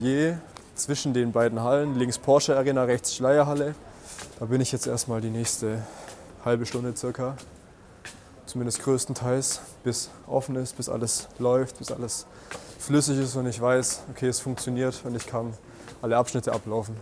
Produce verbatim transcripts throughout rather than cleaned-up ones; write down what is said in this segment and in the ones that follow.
Je zwischen den beiden Hallen, links Porsche Arena, rechts Schleierhalle. Da bin ich jetzt erstmal die nächste halbe Stunde circa. Zumindest größtenteils, bis offen ist, bis alles läuft, bis alles flüssig ist und ich weiß, okay, es funktioniert und ich kann alle Abschnitte ablaufen.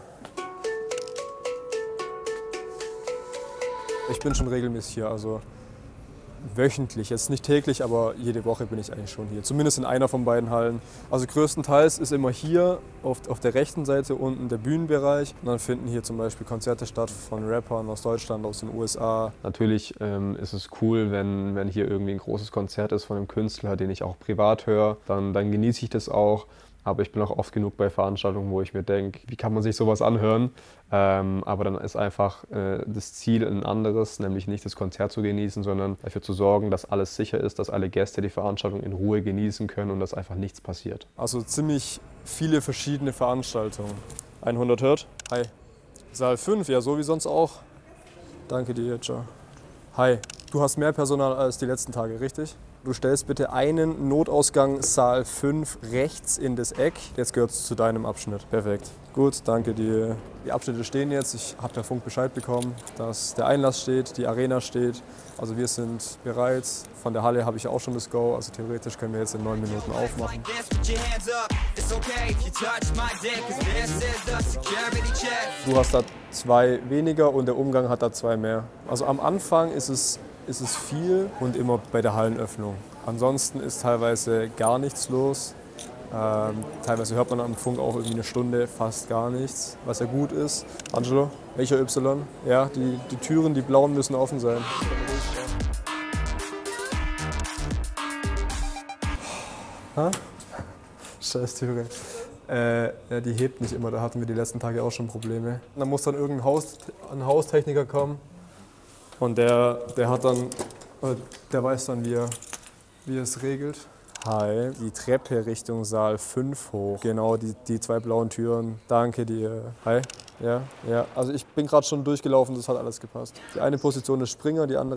Ich bin schon regelmäßig hier, also wöchentlich, jetzt nicht täglich, aber jede Woche bin ich eigentlich schon hier. Zumindest in einer von beiden Hallen. Also größtenteils ist immer hier auf, auf der rechten Seite unten der Bühnenbereich. Und dann finden hier zum Beispiel Konzerte statt von Rappern aus Deutschland, aus den U S A. Natürlich ähm, ist es cool, wenn, wenn hier irgendwie ein großes Konzert ist von einem Künstler, den ich auch privat höre. Dann, dann genieße ich das auch. Aber ich bin auch oft genug bei Veranstaltungen, wo ich mir denke, wie kann man sich sowas anhören? Ähm, aber dann ist einfach äh, das Ziel ein anderes, nämlich nicht das Konzert zu genießen, sondern dafür zu sorgen, dass alles sicher ist, dass alle Gäste die Veranstaltung in Ruhe genießen können und dass einfach nichts passiert. Also ziemlich viele verschiedene Veranstaltungen. hundert hört. Hi. Saal fünf, ja so wie sonst auch. Danke dir, ciao. Hi. Du hast mehr Personal als die letzten Tage, richtig? Du stellst bitte einen Notausgang Saal fünf rechts in das Eck. Jetzt gehört es zu deinem Abschnitt. Perfekt. Gut, danke dir. Die Abschnitte stehen jetzt. Ich habe per Funk Bescheid bekommen, dass der Einlass steht, die Arena steht. Also wir sind bereit. Von der Halle habe ich auch schon das Go. Also theoretisch können wir jetzt in neun Minuten aufmachen. Du hast da zwei weniger und der Umgang hat da zwei mehr. Also am Anfang ist es ist es viel und immer bei der Hallenöffnung. Ansonsten ist teilweise gar nichts los. Ähm, teilweise hört man am Funk auch irgendwie eine Stunde fast gar nichts, was ja gut ist. Angelo, welcher Y? Ja, die, die Türen, die blauen, müssen offen sein. Ha? Scheiß Türe. Äh, ja, die hebt nicht immer, da hatten wir die letzten Tage auch schon Probleme. Da muss dann irgendein Haus, ein Haustechniker kommen. Und der, der hat dann, der weiß dann, wie er, wie er es regelt. Hi, die Treppe Richtung Saal fünf hoch. Genau, die, die zwei blauen Türen. Danke dir. Hi, ja, ja. Also ich bin gerade schon durchgelaufen, das hat alles gepasst. Die eine Position ist Springer, die andere